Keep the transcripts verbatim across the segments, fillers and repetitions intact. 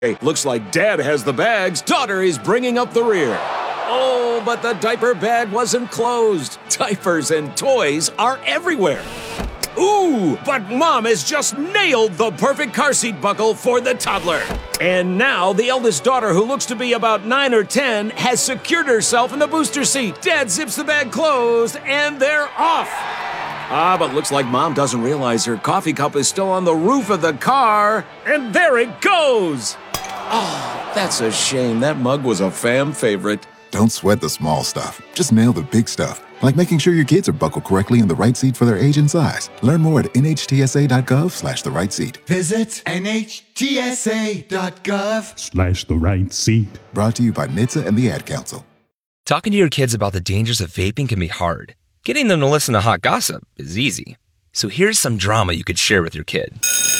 Hey, looks like dad has the bags, daughter is bringing up the rear. Oh, but the diaper bag wasn't closed. Diapers and toys are everywhere. Ooh, but mom has just nailed the perfect car seat buckle for the toddler. And now the eldest daughter, who looks to be about nine or ten, has secured herself in the booster seat. Dad zips the bag closed, and they're off. Ah, but looks like mom doesn't realize her coffee cup is still on the roof of the car. And there it goes. Oh, that's a shame. That mug was a fam favorite. Don't sweat the small stuff. Just nail the big stuff, like making sure your kids are buckled correctly in the right seat for their age and size. Learn more at nhtsa.gov slash the right seat. Visit nhtsa.gov slash the right seat. Brought to you by N H T S A and the Ad Council. Talking to your kids about the dangers of vaping can be hard. Getting them to listen to hot gossip is easy. So here's some drama you could share with your kid.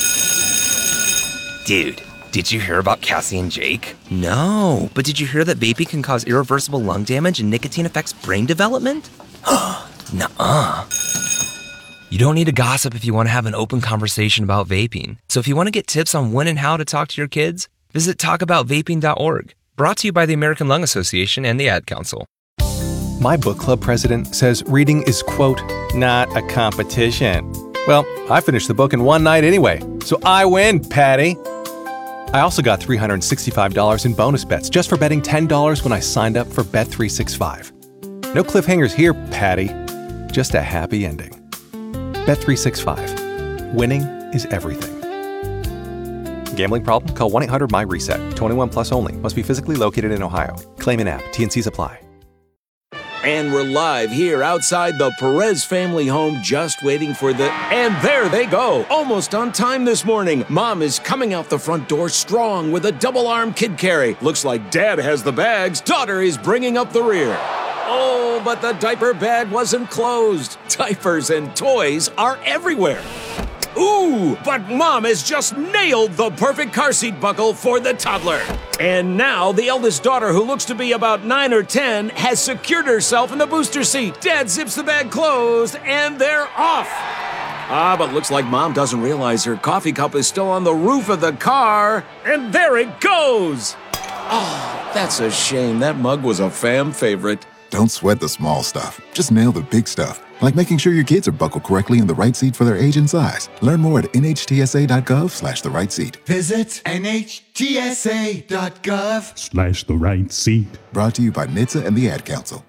Dude, did you hear about Cassie and Jake? No, but did you hear that vaping can cause irreversible lung damage and nicotine affects brain development? Nuh-uh. You don't need to gossip if you want to have an open conversation about vaping. So if you want to get tips on when and how to talk to your kids, visit talk about vaping dot org. Brought to you by the American Lung Association and the Ad Council. My book club president says reading is, quote, not a competition. Well, I finished the book in one night anyway, so I win, Patty. I also got three hundred sixty-five dollars in bonus bets just for betting ten dollars when I signed up for Bet three sixty-five. No cliffhangers here, Patty. Just a happy ending. Bet three sixty-five. Winning is everything. Gambling problem? Call one eight hundred my reset. twenty-one plus only. Must be physically located in Ohio. Claim in app. T N Cs apply. And we're live here outside the Perez family home, just waiting for the... And there they go, almost on time this morning. Mom is coming out the front door strong with a double-arm kid carry. Looks like dad has the bags, daughter is bringing up the rear. Oh, but the diaper bag wasn't closed. Diapers and toys are everywhere. Ooh, but mom has just nailed the perfect car seat buckle for the toddler. And now the eldest daughter, who looks to be about nine or ten, has secured herself in the booster seat. Dad zips the bag closed, and they're off. Ah, but looks like mom doesn't realize her coffee cup is still on the roof of the car. And there it goes. Oh, that's a shame. That mug was a fam favorite. Don't sweat the small stuff. Just nail the big stuff, like making sure your kids are buckled correctly in the right seat for their age and size. Learn more at nhtsa.gov slash the right seat. Visit nhtsa.gov slash the right seat. Brought to you by N H T S A and the Ad Council.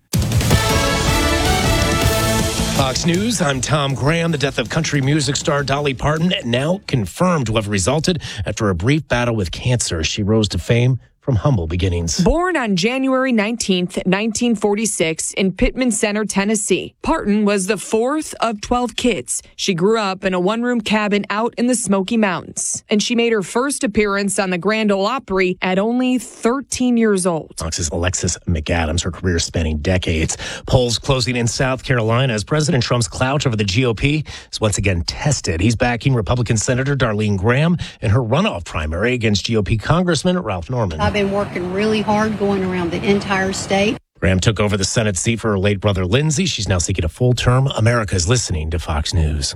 Fox News, I'm Tom Graham. The death of country music star Dolly Parton now confirmed to have resulted after a brief battle with cancer. She rose to fame from humble beginnings. Born on January nineteenth, nineteen forty-six in Pittman Center, Tennessee, Parton was the fourth of twelve kids. She grew up in a one-room cabin out in the Smoky Mountains, and she made her first appearance on the Grand Ole Opry at only thirteen years old. Fox's Alexis McAdams, her career spanning decades. Polls closing in South Carolina as President Trump's clout over the G O P is once again tested. He's backing Republican Senator Darlene Graham in her runoff primary against G O P Congressman Ralph Norman. I've been working really hard going around the entire state. Graham took over the Senate seat for her late brother Lindsey. She's now seeking a full term. America is listening to Fox News.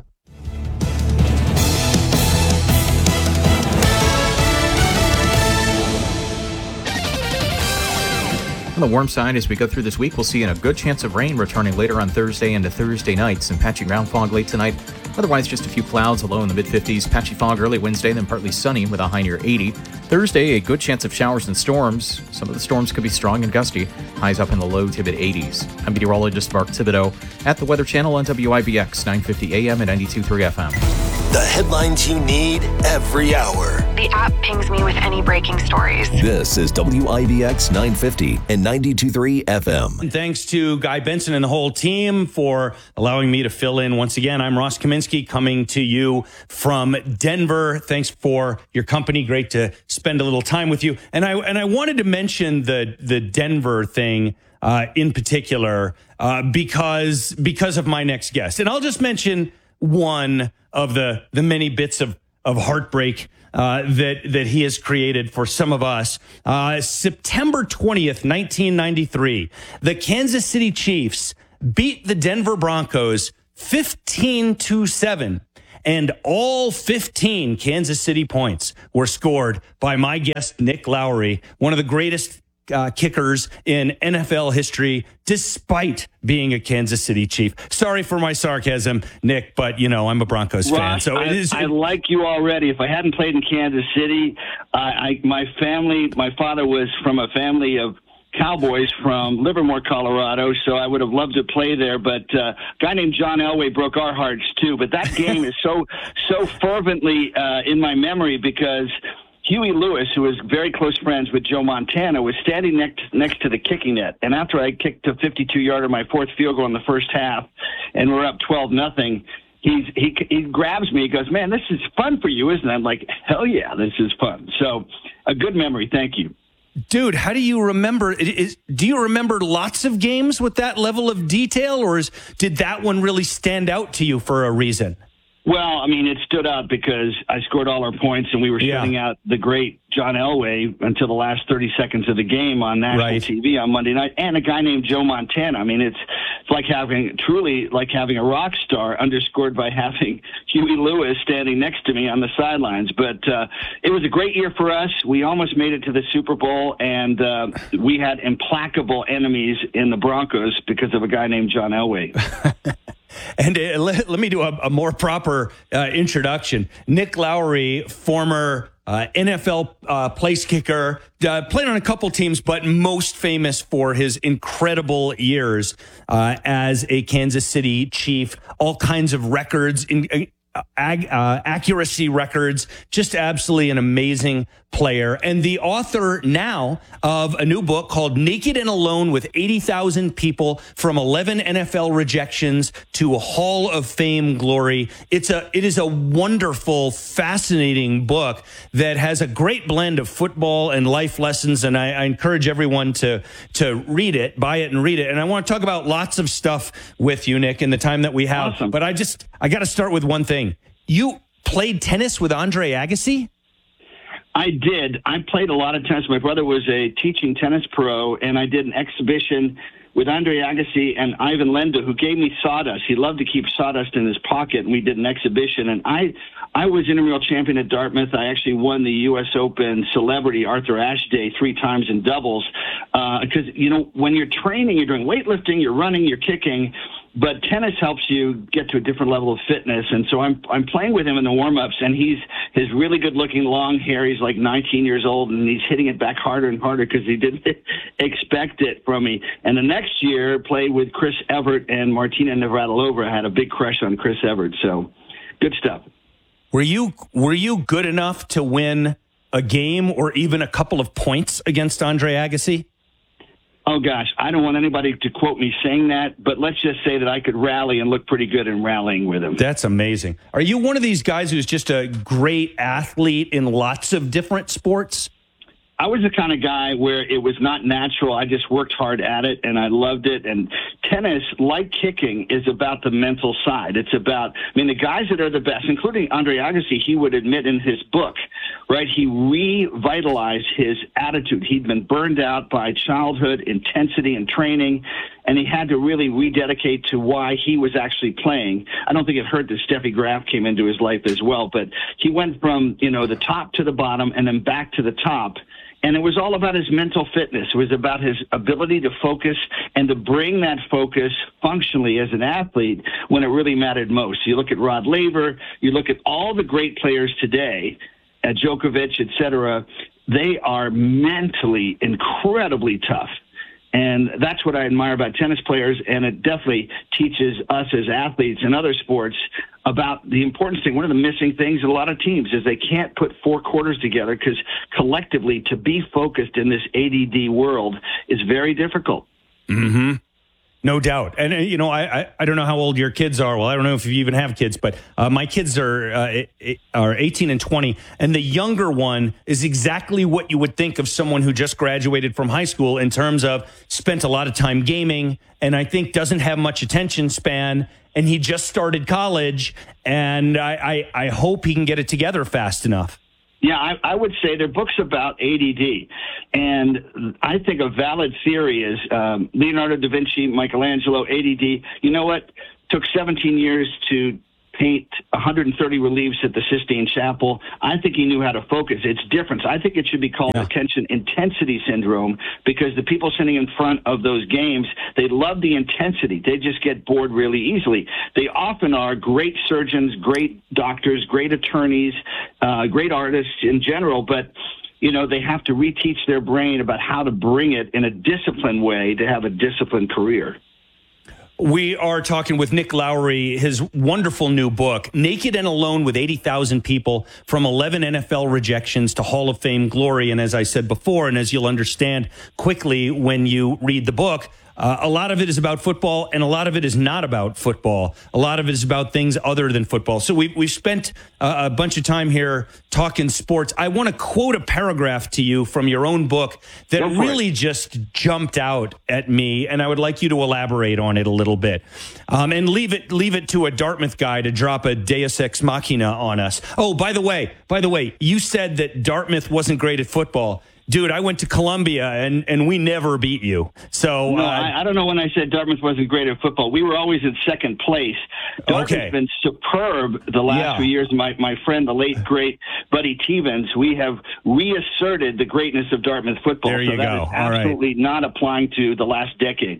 On the warm side, as we go through this week, we'll see a good chance of rain returning later on Thursday into Thursday night. Some patchy ground fog late tonight. Otherwise, just a few clouds, a low in the mid-fifties. Patchy fog early Wednesday, then partly sunny with a high near eighty. Thursday, a good chance of showers and storms. Some of the storms could be strong and gusty. Highs up in the low to mid-eighties. I'm meteorologist Mark Thibodeau at the Weather Channel on W I B X, nine fifty A M and ninety-two point three F M. The headlines you need every hour. The app pings me with any breaking stories. This is W I B X nine fifty and ninety-two point three F M. Thanks to Guy Benson and the whole team for allowing me to fill in once again. I'm Ross Kaminsky coming to you from Denver. Thanks for your company. Great to spend a little time with you. And I and I wanted to mention the the Denver thing uh, in particular uh, because because of my next guest. And I'll just mention one of the the many bits of of heartbreak uh, that that he has created for some of us. Uh, September twentieth, nineteen ninety-three, the Kansas City Chiefs beat the Denver Broncos fifteen to seven. and all fifteen Kansas City points were scored by my guest, Nick Lowry, one of the greatest uh, kickers in N F L history, despite being a Kansas City Chief. Sorry for my sarcasm, Nick, but, you know, I'm a Broncos Ross, fan. So I, it is. I like you already. If I hadn't played in Kansas City, uh, I, my family, my father was from a family of Cowboys from Livermore, Colorado, so I would have loved to play there. But uh, a guy named John Elway broke our hearts, too. But that game is so, so fervently uh, in my memory because Huey Lewis, who was very close friends with Joe Montana, was standing next next to the kicking net. And after I kicked a fifty-two-yarder, my fourth field goal in the first half, and we're up twelve nothing, he's he he grabs me. He goes, "Man, this is fun for you, isn't it?" I'm like, "Hell yeah, this is fun." So a good memory. Thank you. Dude, how do you remember? Is, do you remember lots of games with that level of detail, or is, did that one really stand out to you for a reason? Well, I mean, it stood out because I scored all our points, and we were yeah. shutting out the great John Elway until the last thirty seconds of the game on national right. T V on Monday night, and a guy named Joe Montana. I mean, it's it's like having truly like having a rock star underscored by having Huey Lewis standing next to me on the sidelines. But uh, it was a great year for us. We almost made it to the Super Bowl, and uh, we had implacable enemies in the Broncos because of a guy named John Elway. And uh, let, let me do a, a more proper uh, introduction. Nick Lowry, former uh, N F L uh, place kicker, uh, played on a couple teams, but most famous for his incredible years uh, as a Kansas City Chief. All kinds of records, in, uh, ag, uh, accuracy records, just absolutely an amazing player, and the author now of a new book called Naked and Alone with eighty thousand People, from eleven N F L Rejections to a Hall of Fame Glory. It's a, it is a wonderful, fascinating book that has a great blend of football and life lessons, and I, I encourage everyone to, to read it, buy it and read it. And I want to talk about lots of stuff with you, Nick, in the time that we have. Awesome. But I just, I got to start with one thing. You played tennis with Andre Agassi? I did. I played a lot of tennis. My brother was a teaching tennis pro, and I did an exhibition with Andre Agassi and Ivan Lendl, who gave me sawdust. He loved to keep sawdust in his pocket, and we did an exhibition. And I I was intramural champion at Dartmouth. I actually won the U S Open Celebrity Arthur Ashe Day three times in doubles. Because, uh, you know, when you're training, you're doing weightlifting, you're running, you're kicking, but tennis helps you get to a different level of fitness. And so I'm I'm playing with him in the warm-ups, and he's his really good-looking long hair. He's like nineteen years old, and he's hitting it back harder and harder because he didn't expect it from me. And the next year, played with Chris Evert and Martina Navratilova. I had a big crush on Chris Evert, so good stuff. Were you were you good enough to win a game or even a couple of points against Andre Agassi? Oh, gosh, I don't want anybody to quote me saying that, but let's just say that I could rally and look pretty good in rallying with him. That's amazing. Are you one of these guys who's just a great athlete in lots of different sports? I was the kind of guy where it was not natural. I just worked hard at it, and I loved it. And tennis, like kicking, is about the mental side. It's about, I mean, the guys that are the best, including Andre Agassi, he would admit in his book, right, he revitalized his attitude. He'd been burned out by childhood intensity and training, and he had to really rededicate to why he was actually playing. I don't think it hurt that Steffi Graf came into his life as well, but he went from, you know, the top to the bottom and then back to the top. And it was all about his mental fitness. It was about his ability to focus and to bring that focus functionally as an athlete when it really mattered most. You look at Rod Laver, you look at all the great players today, uh, Djokovic, et cetera, they are mentally incredibly tough. And that's what I admire about tennis players, and it definitely teaches us as athletes in other sports about the importance thing. One of the missing things in a lot of teams is they can't put four quarters together because collectively to be focused in this A D D world is very difficult. Mm-hmm. No doubt. And, uh, you know, I, I I don't know how old your kids are. Well, I don't know if you even have kids, but uh, my kids are uh, are eighteen and twenty. And the younger one is exactly what you would think of someone who just graduated from high school in terms of spent a lot of time gaming and I think doesn't have much attention span. And he just started college. And I, I, I hope he can get it together fast enough. Yeah, I, I would say they're books about A D D. And I think a valid theory is um, Leonardo da Vinci, Michelangelo, A D D. You know what? Took seventeen years to paint one hundred thirty reliefs at the Sistine Chapel. I think he knew how to focus. It's different. I think it should be called yeah. attention intensity syndrome, because the people sitting in front of those games, they love the intensity. They just get bored really easily. They often are great surgeons, great doctors, great attorneys, uh, great artists in general, but you know, they have to reteach their brain about how to bring it in a disciplined way to have a disciplined career. We are talking with Nick Lowry, his wonderful new book, Naked and Alone with eighty thousand People, from eleven N F L Rejections to Hall of Fame Glory. And as I said before, and as you'll understand quickly when you read the book, Uh, a lot of it is about football, and a lot of it is not about football. A lot of it is about things other than football. So we, we've spent uh, a bunch of time here talking sports. I want to quote a paragraph to you from your own book that really just jumped out at me, and I would like you to elaborate on it a little bit. Um, and leave it leave it to a Dartmouth guy to drop a Deus Ex Machina on us. Oh, by the way, by the way, you said that Dartmouth wasn't great at football. Dude, I went to Columbia, and, and we never beat you. So no, uh, I, I don't know when I said Dartmouth wasn't great at football. We were always in second place. Dartmouth's okay. been superb the last yeah. few years. My my friend, the late, great Buddy Tevens, we have reasserted the greatness of Dartmouth football. There you so that go. is absolutely right. not applying to the last decade.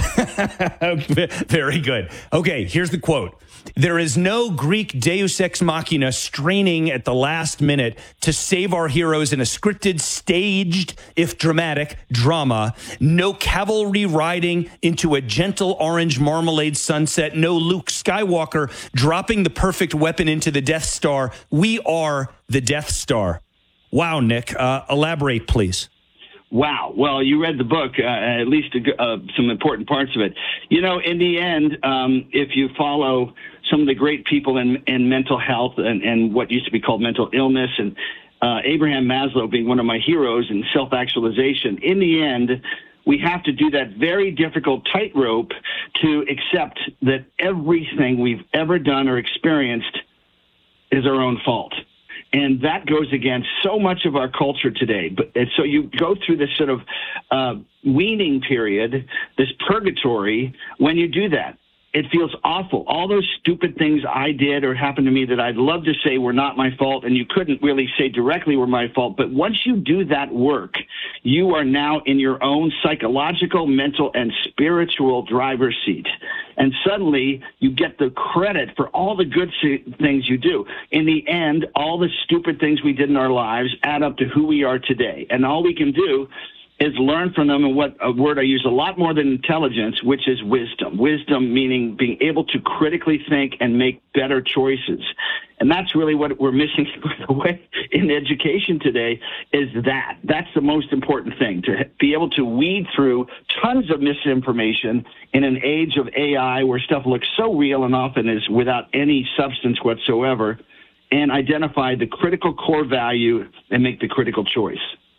Very good. Okay, here's the quote. There is no Greek Deus Ex Machina straining at the last minute to save our heroes in a scripted, staged, if dramatic, drama. No cavalry riding into a gentle orange marmalade sunset. No Luke Skywalker dropping the perfect weapon into the Death Star. We are the Death Star. Wow, Nick. Uh, elaborate, please. Wow. Well, you read the book, uh, at least uh, some important parts of it. You know, in the end, um, if you follow some of the great people in, in mental health and, and what used to be called mental illness, and uh, Abraham Maslow being one of my heroes in self-actualization, in the end, we have to do that very difficult tightrope to accept that everything we've ever done or experienced is our own fault. And that goes against so much of our culture today. But and so you go through this sort of uh, weaning period, this purgatory, when you do that. It feels awful. All those stupid things I did or happened to me that I'd love to say were not my fault, and you couldn't really say directly were my fault. But once you do that work, you are now in your own psychological, mental, and spiritual driver's seat. And suddenly you get the credit for all the good things you do. In the end, all the stupid things we did in our lives add up to who we are today. And all we can do is learn from them, and what a word I use a lot more than intelligence, which is wisdom. Wisdom meaning being able to critically think and make better choices. And that's really what we're missing in education today, is that. That's the most important thing, to be able to weed through tons of misinformation in an age of A I where stuff looks so real and often is without any substance whatsoever, and identify the critical core value and make the critical choice.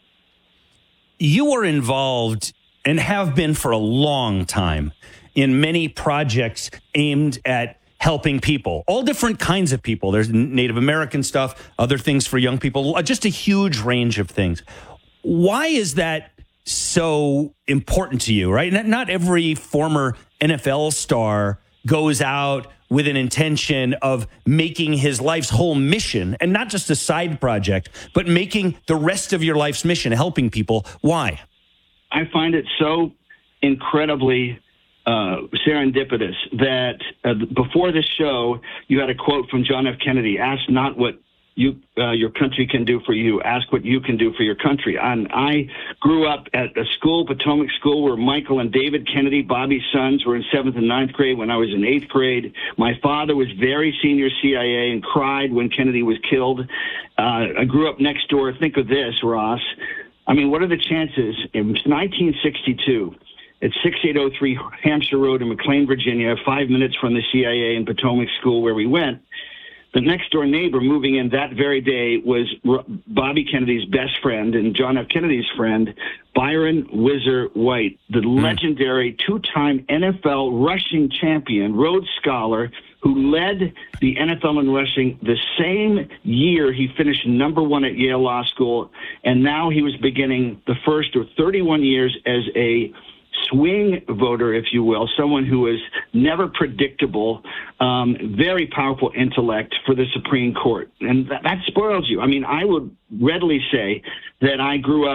You are involved, and have been for a long time, in many projects aimed at helping people, all different kinds of people. There's Native American stuff, other things for young people, just a huge range of things. Why is that so important to you, right? Not, not every former N F L star goes out with an intention of making his life's whole mission, and not just a side project, but making the rest of your life's mission, helping people. Why? I find it so incredibly uh, serendipitous that uh, before this show, you had a quote from John F. Kennedy: "Ask not what you uh, your country can do for you. Ask what you can do for your country." And I grew up at a school, Potomac School, where Michael and David Kennedy, Bobby's sons, were in seventh and ninth grade when I was in eighth grade. My father was very senior C I A and cried when Kennedy was killed. Uh, I grew up next door. Think of this, Ross. I mean, what are the chances? In nineteen sixty-two, at sixty-eight oh three Hampshire Road in McLean, Virginia, five minutes from the C I A and Potomac School where we went, the next door neighbor moving in that very day was Bobby Kennedy's best friend and John F. Kennedy's friend, Byron Whizzer White, the mm. legendary two-time N F L rushing champion, Rhodes Scholar, who led the N F L in rushing the same year he finished number one at Yale Law School. And now he was beginning the first or thirty-one years as a swing voter, if you will, someone who is never predictable, um, very powerful intellect for the Supreme Court. And that, that spoils you. I mean, I would readily say that I grew up